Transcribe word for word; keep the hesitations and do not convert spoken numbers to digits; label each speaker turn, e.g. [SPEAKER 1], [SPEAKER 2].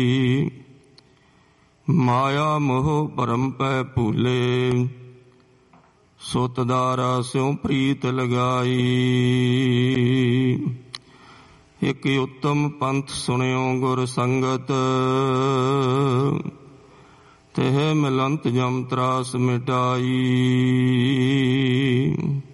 [SPEAKER 1] ਮਾਇਆ ਮੋਹ ਭਰਮ ਪੈ ਭੂਲੇ, ਸੁਤ ਦਾਰਾ ਸਿਉ ਪ੍ਰੀਤ ਲਗਾਈ। ਇੱਕ ਉੱਤਮ ਪੰਥ ਸੁਣਿਓ ਗੁਰ ਸੰਗਤ, ਤਿਹ ਮਿਲੰਤ ਜਮ ਤਰਾਸ ਮਿਟਾਈ।